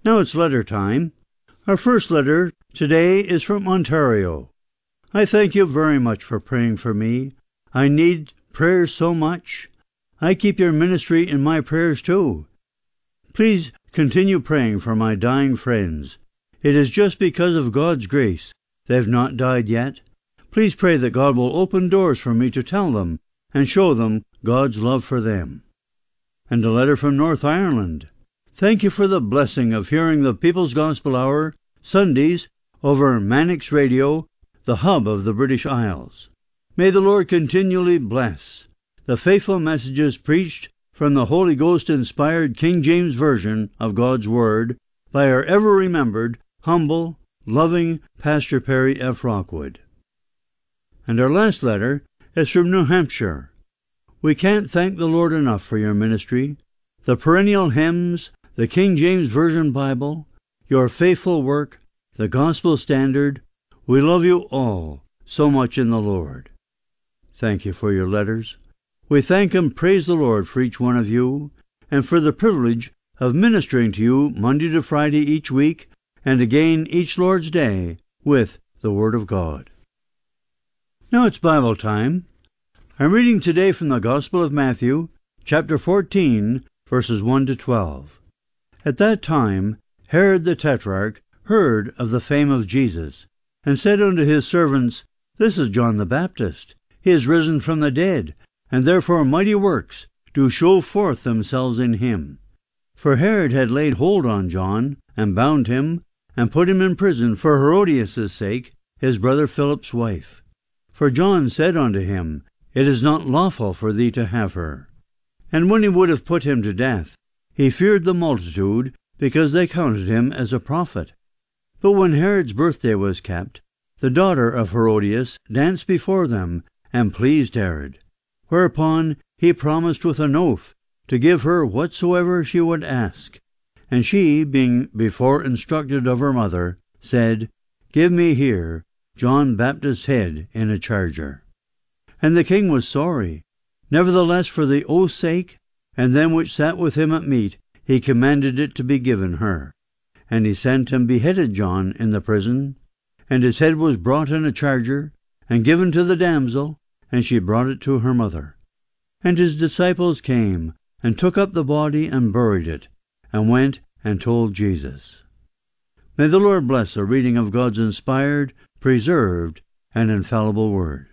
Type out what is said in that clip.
Now it's letter time. Our first letter today is from Ontario. I thank you very much for praying for me. I need prayers so much. I keep your ministry in my prayers too. Please continue praying for my dying friends. It is just because of God's grace they've not died yet. Please pray that God will open doors for me to tell them and show them God's love for them. And a letter from North Ireland. Thank you for the blessing of hearing the People's Gospel Hour Sundays over Mannix Radio, the hub of the British Isles. May the Lord continually bless the faithful messages preached from the Holy Ghost-inspired King James Version of God's Word by our ever-remembered, humble, loving Pastor Perry F. Rockwood. And our last letter is from New Hampshire. We can't thank the Lord enough for your ministry, the perennial hymns, the King James Version Bible, your faithful work, the Gospel Standard. We love you all so much in the Lord. Thank you for your letters. We thank and praise the Lord for each one of you, and for the privilege of ministering to you Monday to Friday each week, and again each Lord's Day, with the Word of God. Now it's Bible time. I'm reading today from the Gospel of Matthew, chapter 14, verses 1 to 12. At that time Herod the Tetrarch heard of the fame of Jesus, and said unto his servants, This is John the Baptist. He is risen from the dead, and therefore mighty works do show forth themselves in him. For Herod had laid hold on John, and bound him, and put him in prison for Herodias' sake, his brother Philip's wife. For John said unto him, It is not lawful for thee to have her. And when he would have put him to death, he feared the multitude, because they counted him as a prophet. But when Herod's birthday was kept, the daughter of Herodias danced before them, and pleased Herod. Whereupon he promised with an oath to give her whatsoever she would ask. And she, being before instructed of her mother, said, Give me here John Baptist's head in a charger. And the king was sorry. Nevertheless, for the oath's sake, and them which sat with him at meat, he commanded it to be given her. And he sent and beheaded John in the prison. And his head was brought in a charger, and given to the damsel, and she brought it to her mother. And his disciples came, and took up the body, and buried it, and went and told Jesus. May the Lord bless the reading of God's inspired, preserved, and infallible Word.